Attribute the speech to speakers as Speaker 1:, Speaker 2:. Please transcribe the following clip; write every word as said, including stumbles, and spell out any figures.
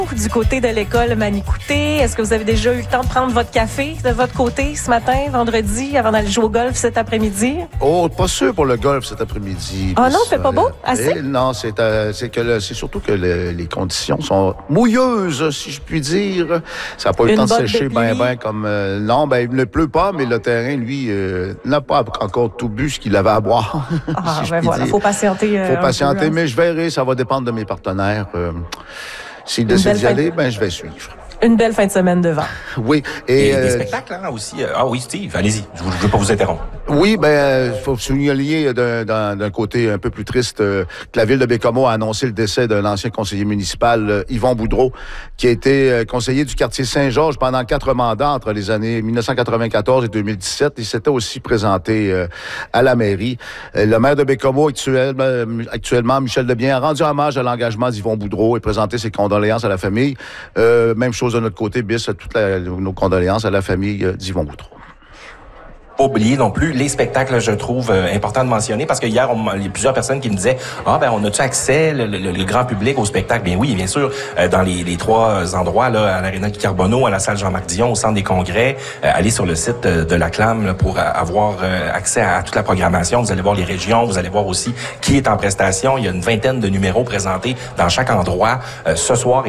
Speaker 1: Du côté de l'école Manicouté, est-ce que vous avez déjà eu le temps de prendre votre café de votre côté ce matin, vendredi, avant d'aller jouer au golf cet après-midi?
Speaker 2: Oh, pas sûr pour le golf cet après-midi.
Speaker 1: Ah non, il fait pas beau? Assez?
Speaker 2: Eh, non, c'est euh, c'est que le- c'est surtout que le- les conditions sont mouilleuses, si je puis dire. Ça n'a pas eu le
Speaker 1: Une
Speaker 2: temps de
Speaker 1: botte de
Speaker 2: sécher ben
Speaker 1: pluie?
Speaker 2: ben comme... euh, non, ben il ne pleut pas, mais le terrain, lui, euh, n'a pas encore tout bu ce qu'il avait à boire.
Speaker 1: Ah,
Speaker 2: si je
Speaker 1: ben
Speaker 2: puis
Speaker 1: voilà,
Speaker 2: dire.
Speaker 1: faut patienter. euh,
Speaker 2: Faut
Speaker 1: un
Speaker 2: patienter,
Speaker 1: peu, hein.
Speaker 2: mais je verrai, ça va dépendre de mes partenaires. Euh, S'ils
Speaker 1: Une
Speaker 2: décident
Speaker 1: belle
Speaker 2: d'y
Speaker 1: fin de-
Speaker 2: aller, ben je vais suivre.
Speaker 1: Une belle fin de semaine devant.
Speaker 2: Oui.
Speaker 3: Et,
Speaker 2: Et,
Speaker 3: des
Speaker 2: euh,
Speaker 3: spectacles, hein, aussi. Ah oui, Steve, allez-y. Je ne veux pas vous interrompre.
Speaker 2: Oui, ben, il faut souligner d'un, d'un, d'un côté un peu plus triste euh, que la ville de Bécomo a annoncé le décès d'un ancien conseiller municipal, euh, Yvon Boudreau, qui a été euh, conseiller du quartier Saint-Georges pendant quatre mandats entre les années dix-neuf cent quatre-vingt-quatorze et deux mille dix-sept. Il s'était aussi présenté euh, à la mairie. Euh, le maire de Bécomo, actuel, euh, actuellement, Michel Debien, a rendu hommage à l'engagement d'Yvon Boudreau et présenté ses condoléances à la famille. Euh, même chose de notre côté, bis, toutes la, nos condoléances à la famille euh, d'Yvon Boudreau.
Speaker 3: Pas oublier non plus les spectacles, je trouve euh, important de mentionner, parce que hier, on- il y a plusieurs personnes qui me disaient « Ah, ben, on a-tu accès, le, le- le grand public, au spectacle? » Bien oui, bien sûr, euh, dans les, les trois endroits, là, à l'Aréna Carbonneau, à la salle Jean-Marc Dion, au centre des congrès, euh, allez sur le site euh, de la C L A M là, pour euh, avoir euh, accès à, à toute la programmation. Vous allez voir les régions, vous allez voir aussi qui est en prestation. Il y a une vingtaine de numéros présentés dans chaque endroit euh, ce soir.